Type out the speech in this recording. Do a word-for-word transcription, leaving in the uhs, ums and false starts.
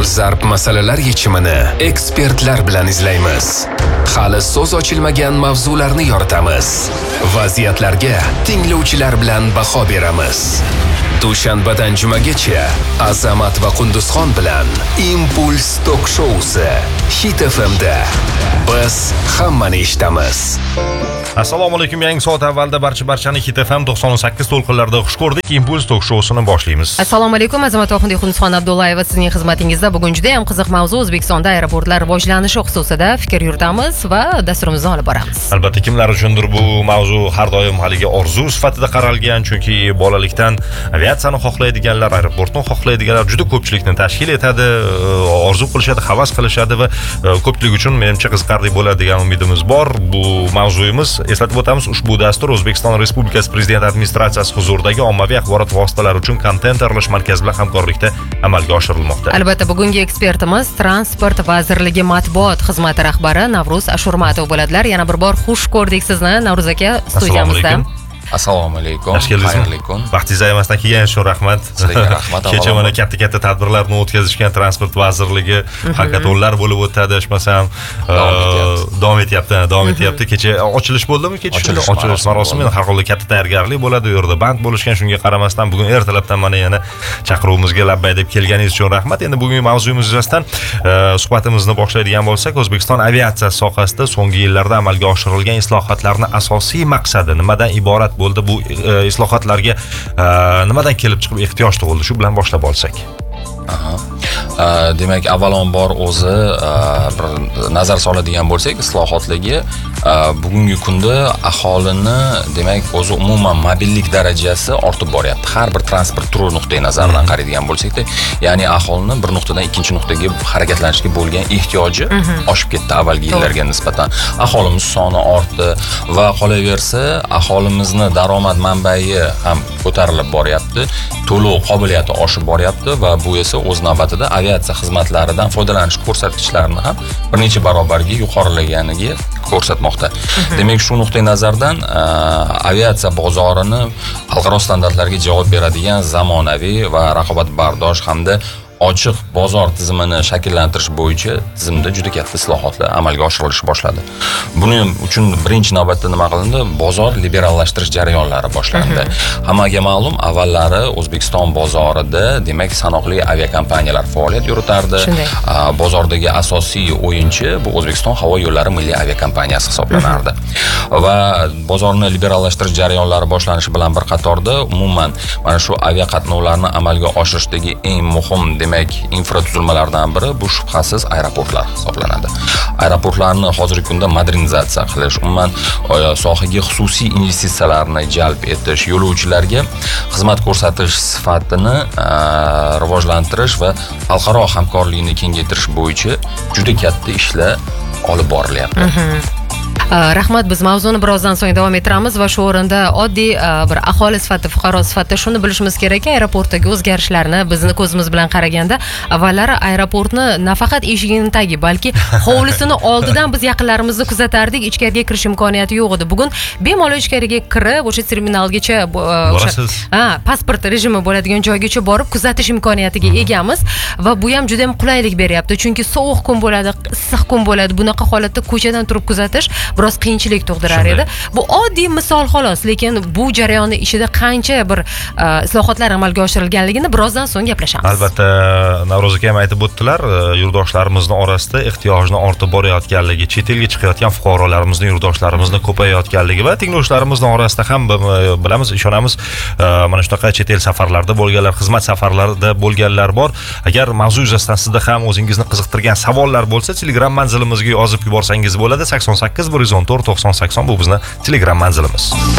dolzarb masalalar yechimini ekspertlar bilan izlaymiz. Hali so'z ochilmagan mavzularni yoritamiz. Vaziyatlarga tinglovchilar bilan baho beramiz. Dushanbadan jumagacha Azamat va Qunduzxon bilan Impuls Tok Showsi Hit F M da. Biz hammani eshitamiz. Assalomu alaykum. Yangi soat avvalda barcha barchani Hit F M to'qson sakkiz to'lqinlarida xush ko'rdik. Impuls Tok Showsini boshlaymiz. Assalomu alaykum. Azamat va Qunduzxon Abdullayeva sizning xizmatingizda. Bugun juda ham qiziq mavzu O'zbekistonda aeroportlar rivojlanishi xususida fikr yuritamiz va dasturimizni olib boramiz. Albatta, kimlar uchundir bu mavzu har doim haligi orzu sifatida qaralgan, chunki bolalikdan aviatsiyani xohlaydiganlar, aeroportni xohlaydiganlar juda ko'pchilikni tashkil etadi, orzu qilishadi, havas qilishadi va ko'pchilik uchun menimcha qiziqarli bo'ladi degan umidimiz bor. Bu mavzuyimiz, eslatib o'tamiz, ushbu dastur O'zbekiston Respublikasi Prezident administratsiyasi huzuridagi ommaviy axborot vositalari uchun kontent tayyorlash markazi bilan hamkorlikda amalga oshirilmoqda. Albatta, bugungi ekspertimiz Transport vazirligi matbuot xizmati rahbari Navruz Ashurmatov bo'ladilar. Yana bir bor xush ko'rdik sizni, Navruz aka, studiyamizda. Assalomu alaykum. Xayrli kun. Vaqtingiz ayirmasdan kelganingiz uchun rahmat. Sizlarga rahmat. Kecha mana katta-katta tadbirlarni o'tkazishgan Transport vazirligi hakatonlar bo'lib o'tadi, ishmasam davom etyapti, davom etyapti. Kecha ochilish bo'ldimi? Kecha ochilish marosimi har holda katta tayyorgarlik bo'ladi. U yerda band bo'lishgan, shunga qaramasdan bugun ertalabdan mana yana chaqiruvimizga labbay deb kelganingiz uchun rahmat. Endi bugungi mavzuyimiz yuzasidan suhbatimizni boshlaydigan bo'lsak, O'zbekiston aviatsiyasi sohasida so'nggi yillarda amalga oshirilgan islohotlarning asosiy maqsadi nimadan iborat bo'ldi? Bu islohotlarga nimadan kelib chiqib ehtiyoj tug'ildi? Shu bilan boshlab olsak. Aha. Demak, avvalambor o'zi bir nazar soladigan bo'lsak, islohotlarga bugungi kunda aholini, demak, o'zi umuman mobillik darajasi ortib boryapti. Har bir transport turi nuqtai nazaridan qaraydigan bo'lsak-da, ya'ni aholini bir nuqtadan ikkinchi nuqtaga harakatlanishga bo'lgan ehtiyoji oshib ketdi avvalgi yillarga nisbatan. Aholimiz soni ortdi va qolaversa, aholimizni daromad manbai ham ko'tarilib boryapti. To'lov qobiliyati oshib boryapti va bu esa o'z navbatida aviatsiya xizmatlaridan foydalanish ko'rsatkichlarini ham bir necha barobarga yuqorilaganiga ko'rsatmoqda. Demak, shu nuqtai nazardan aviatsiya bozorini xalqaro standartlarga javob beradigan zamonaviy va raqobatbardosh hamda ochiq bozor tizimini shakllantirish bo'yicha tizimda juda katta islohotlar amalga oshirilish boshladi. Buning uchun birinchi navbatda nima qilindi? Bozor liberallashtirish jarayonlari boshlandi. Hammaga ma'lum, avvallari O'zbekiston bozorida, demak, sanoqli aviakompaniyalar faoliyat yuritardi. Bozordagi asosiy o'yinchi bu O'zbekiston havo yo'llari milliy aviakompaniyasi hisoblanardi. Va bozorni liberallashtirish jarayonlari boshlanishi bilan bir qatorda umuman mana shu avia qatnovlarni amalga oshirishdagi eng muhim, demak, infratuzilmalardan biri bu shubhasiz aeroportlar hisoblanadi. Aeroportlarni hozirgi kunda modernizatsiya qilish, umuman sohaga xususiy investitsiyalarni jalb etish, yo'lovchilarga xizmat ko'rsatish sifatini rivojlantirish va xalqaro hamkorlikni kengaytirish bo'yicha juda katta ishlar olib borilyapti. Rahmat, biz mavzuni birozdan so'ng davom ettiramiz va shu o'rinda oddiy bir aholi sifatida, fuqaro sifatida shuni bilishimiz kerakki, aeroportdagi o'zgarishlarni bizni ko'zimiz bilan qaraganda avvallari aeroportni nafaqat eshigining tagi, balki hovlisini oldidan biz yaqinlarimizni kuzatardik, ichkariga kirish imkoniyati yo'q edi. Bugun bemalol ichkariga kirib, o'sha terminalgacha, o'sha ha, pasport rejimi bo'ladigan joygacha borib kuzatish imkoniyatiga egamiz va bu ham juda ham qulaylik beryapti. Chunki sovuq kun bo'ladi, issiq kun bo'ladi. Bunaqa holatda ko'chadan turib kuzatish biroz qiyinchilik tug'dirar edi. Bu oddiy misol xolos, lekin bu jarayonni ichida qancha bir islohotlar amalga oshirilganligini birozdan so'ng gaplashamiz. Albatta, Navruz aka ham aytib o'tdilar, yurtdoshlarimizni orasida ehtiyojni ortib borayotganligi, chet elga chiqayotgan fuqarolarimizni, yurtdoshlarimizni ko'payayotganligi va tinglovchilarimizning orasida ham bilamiz, ishonamiz, mana shunaqa chet el safarlarida bo'lganlar, xizmat safarlarida bo'lganlar bor. Agar mavzu yuzasidan sizda ham o'zingizni qiziqtirgan savollar bo'lsa, Telegram manzilimizga yozib yuborsangiz bo'ladi. sakson sakkiz bir yuz o'n to'rt to'qson sakson bu bizning Telegram manzilimiz.